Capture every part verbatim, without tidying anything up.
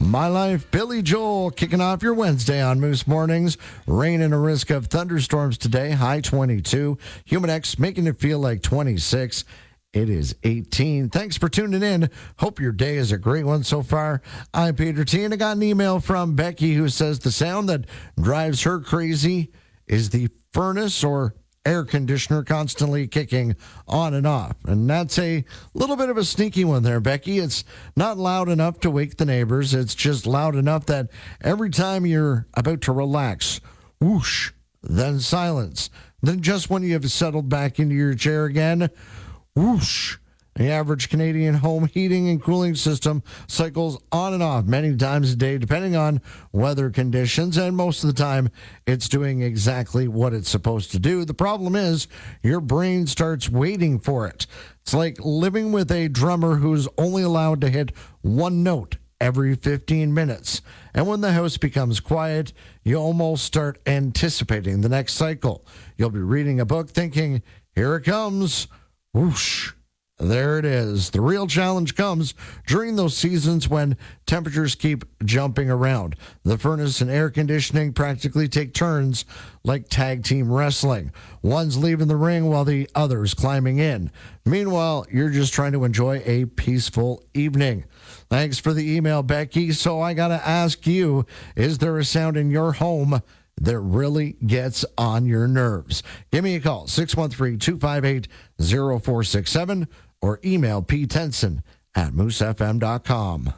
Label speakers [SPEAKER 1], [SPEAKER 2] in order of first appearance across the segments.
[SPEAKER 1] My Life, Billy Joel, kicking off your Wednesday on Moose Mornings. Rain and a risk of thunderstorms today, high twenty-two. Humidex making it feel like twenty-six. It is eighteen. Thanks for tuning in. Hope your day is a great one so far. I'm Peter T, and I got an email from Becky who says the sound that drives her crazy is the furnace or air conditioner constantly kicking on and off. And that's a little bit of a sneaky one there, Becky. It's not loud enough to wake the neighbors. It's just loud enough that every time you're about to relax, whoosh, then silence. Then just when you have settled back into your chair again, whoosh. The average Canadian home heating and cooling system cycles on and off many times a day, depending on weather conditions, and most of the time, it's doing exactly what it's supposed to do. The problem is, your brain starts waiting for it. It's like living with a drummer who's only allowed to hit one note every fifteen minutes. And when the house becomes quiet, you almost start anticipating the next cycle. You'll be reading a book thinking, here it comes, whoosh. There it is. The real challenge comes during those seasons when temperatures keep jumping around. The furnace and air conditioning practically take turns like tag team wrestling. One's leaving the ring while the other's climbing in. Meanwhile, you're just trying to enjoy a peaceful evening. Thanks for the email, Becky. So I got to ask you, is there a sound in your home that really gets on your nerves? Give me a call, six one three, two five eight, zero four six seven, or email ptenson at moose f m dot com.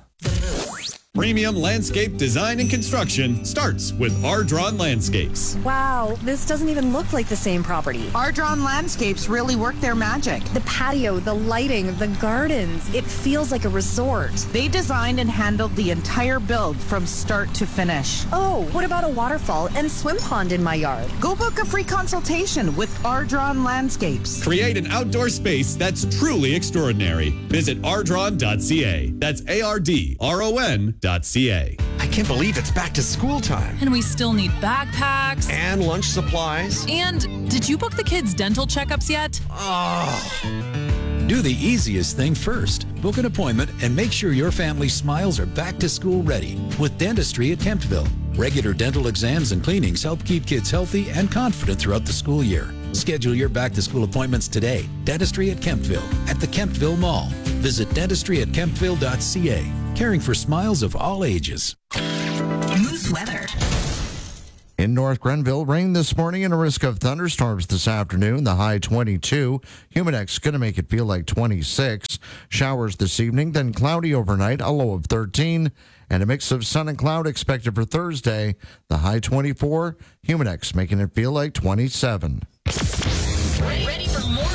[SPEAKER 2] Premium landscape design and construction starts with Ardron Landscapes.
[SPEAKER 3] Wow, this doesn't even look like the same property.
[SPEAKER 4] Ardron Landscapes really work their magic.
[SPEAKER 3] The patio, the lighting, the gardens, it feels like a resort.
[SPEAKER 4] They designed and handled the entire build from start to finish.
[SPEAKER 3] Oh, what about a waterfall and swim pond in my yard?
[SPEAKER 4] Go book a free consultation with Ardron Landscapes.
[SPEAKER 2] Create an outdoor space that's truly extraordinary. Visit ardron dot c a. That's A R D R O N dot C A.
[SPEAKER 5] I can't believe it's back to school time.
[SPEAKER 6] And we still need backpacks.
[SPEAKER 5] And lunch supplies.
[SPEAKER 6] And did you book the kids' dental checkups yet?
[SPEAKER 5] Oh.
[SPEAKER 7] Do the easiest thing first. Book an appointment and make sure your family's smiles are back to school ready with Dentistry at Kemptville. Regular dental exams and cleanings help keep kids healthy and confident throughout the school year. Schedule your back-to-school appointments today. Dentistry at Kemptville at the Kemptville Mall. Visit dentistry at kemptville dot c a. Caring for smiles of all ages.
[SPEAKER 8] Moose weather.
[SPEAKER 1] In North Grenville, rain this morning and a risk of thunderstorms this afternoon. The high twenty-two. Humidex going to make it feel like twenty-six. Showers this evening, then cloudy overnight, a low of thirteen. And a mix of sun and cloud expected for Thursday. The high twenty-four. Humidex making it feel like twenty-seven.